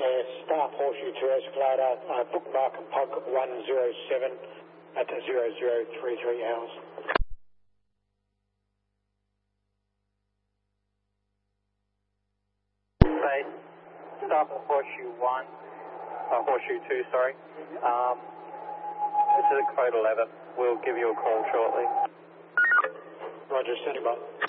Staff Horseshoe 2 escalator, bookmark POG 107 at 0033 hours. Base, staff of Horseshoe 1, Horseshoe 2, sorry. This is code 11. We'll give you a call shortly. Roger, standing by.